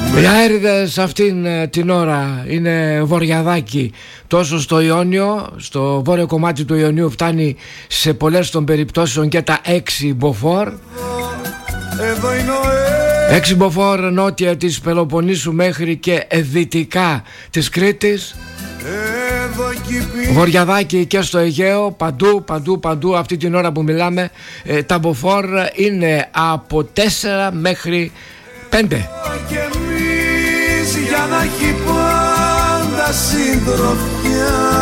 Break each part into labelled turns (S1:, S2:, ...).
S1: Οι αέριδες αυτήν την ώρα είναι βορειαδάκι, τόσο στο Ιόνιο, στο βόρειο κομμάτι του Ιωνίου φτάνει σε πολλές των περιπτώσεων και τα 6 μποφόρ. 6 μποφόρ νότια της Πελοποννήσου μέχρι και δυτικά της Κρήτης. Βορειαδάκι και στο Αιγαίο, παντού αυτή την ώρα που μιλάμε. Τα μποφόρ είναι από 4 μέχρι 5.
S2: Και εμείς για να έχει πάντα συντροφιά.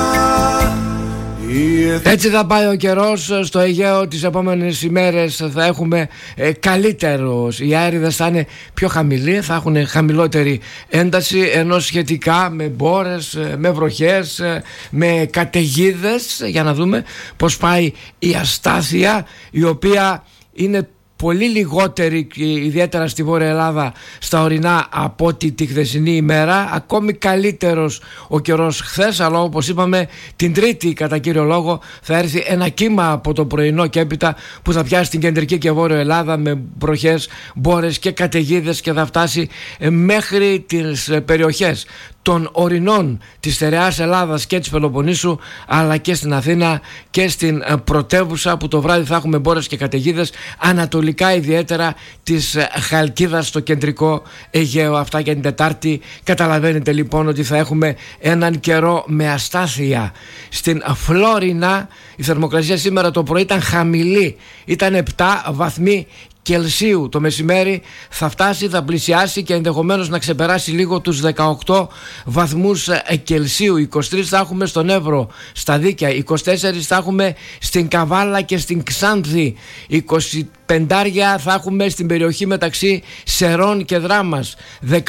S1: Έτσι θα πάει ο καιρός στο Αιγαίο. Τις επόμενες ημέρες θα έχουμε καλύτερος. Οι αέριδες θα είναι πιο χαμηλοί, θα έχουν χαμηλότερη ένταση, ενώ σχετικά με μπόρες, με βροχές, με καταιγίδες, για να δούμε πως πάει η αστάθεια, η οποία είναι πολύ λιγότερη, ιδιαίτερα στη Βόρεια Ελλάδα, στα ορεινά, από ότι τη χθεσινή ημέρα. Ακόμη καλύτερος ο καιρός χθες, αλλά όπως είπαμε την Τρίτη κατά κύριο λόγο θα έρθει ένα κύμα από το πρωινό και έπειτα που θα πιάσει την κεντρική και βόρεια Ελλάδα με βροχές, μπόρες και καταιγίδες και θα φτάσει μέχρι τις περιοχές των ορεινών της στερεάς Ελλάδας και της Πελοποννήσου, αλλά και στην Αθήνα και στην πρωτεύουσα, που το βράδυ θα έχουμε μπόρες και καταιγίδες, ανατολικά ιδιαίτερα της Χαλκίδας στο κεντρικό Αιγαίο. Αυτά για την Τετάρτη. Καταλαβαίνετε λοιπόν ότι θα έχουμε έναν καιρό με αστάθεια. Στην Φλόρινα η θερμοκρασία σήμερα το πρωί ήταν χαμηλή, ήταν 7 βαθμοί Κελσίου. Το μεσημέρι θα φτάσει, θα πλησιάσει και ενδεχομένως να ξεπεράσει λίγο τους 18 βαθμούς Κελσίου. 23 θα έχουμε στον Εύρο, στα Δίκια. 24 θα έχουμε στην Καβάλα και στην Ξάνθη. 25 θα έχουμε στην περιοχή μεταξύ Σερών και Δράμας. 18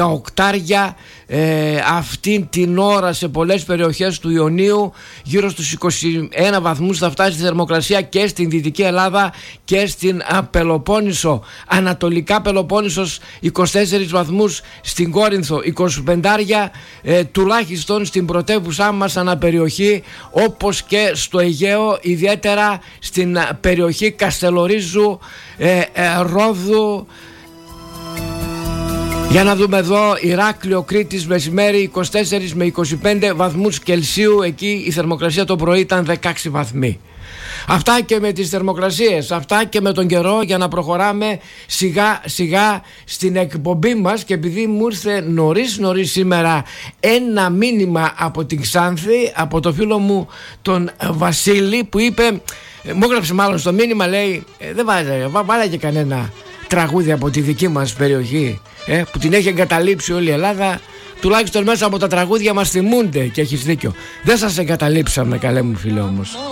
S1: αυτή την ώρα σε πολλές περιοχές του Ιωνίου. Γύρω στους 21 βαθμούς θα φτάσει η θερμοκρασία και στην Δυτική Ελλάδα και στην Πελοπόννησο. Ανατολικά Πελοπόννησος 24 βαθμούς, στην Κόρινθο 25 τουλάχιστον στην πρωτεύουσά μας αναπεριοχή, όπως και στο Αιγαίο, ιδιαίτερα στην περιοχή Καστελορίζου, Ρόδου. Για να δούμε εδώ, Ηράκλειο, Κρήτης, μεσημέρι 24 με 25 βαθμούς Κελσίου. Εκεί η θερμοκρασία το πρωί ήταν 16 βαθμοί. Αυτά και με τις θερμοκρασίες, αυτά και με τον καιρό, για να προχωράμε σιγά σιγά στην εκπομπή μας. Και επειδή μου ήρθε νωρίς σήμερα ένα μήνυμα από την Ξάνθη, από το φίλο μου τον Βασίλη, που είπε, μου έγραψε μάλλον στο μήνυμα, λέει, δεν βάλε και κανένα τραγούδι από τη δική μας περιοχή, που την έχει εγκαταλείψει όλη η Ελλάδα. Τουλάχιστον μέσα από τα τραγούδια μας θυμούνται. Και έχεις δίκιο, δεν σας εγκαταλείψαμε, καλέ μου φίλε, όμως.